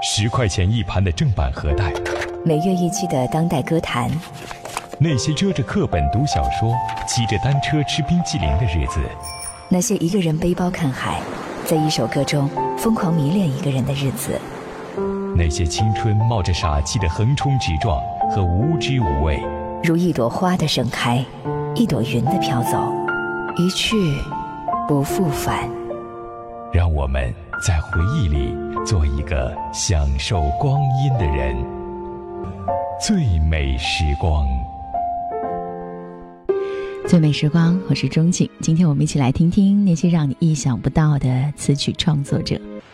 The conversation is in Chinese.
10块钱一盘的正版盒带， 每月一期的当代歌坛， 那些遮着课本读小说、骑着单车吃冰淇淋的日子， 那些一个人背包看海，在一首歌中疯狂迷恋一个人的日子， 那些青春冒着傻气的横冲直撞和无知无畏， 如一朵花的盛开，一朵云的飘走，一去不复返。 让我们在回忆里做一个享受光阴的人。最美时光， 最美时光，我是钟静。今天我们一起来听听那些让你意想不到的词曲创作者。